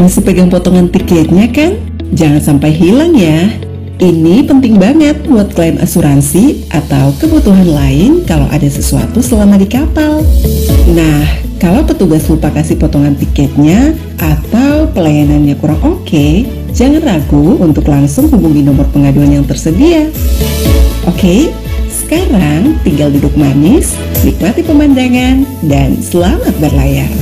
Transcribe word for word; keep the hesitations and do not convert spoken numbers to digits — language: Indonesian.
Masih pegang potongan tiketnya kan? Jangan sampai hilang ya. Ini penting banget buat klaim asuransi atau kebutuhan lain kalau ada sesuatu selama di kapal. Nah, kalau petugas lupa kasih potongan tiketnya atau pelayanannya kurang oke, jangan ragu untuk langsung hubungi nomor pengaduan yang tersedia. Oke, sekarang tinggal duduk manis, nikmati pemandangan, dan selamat berlayar.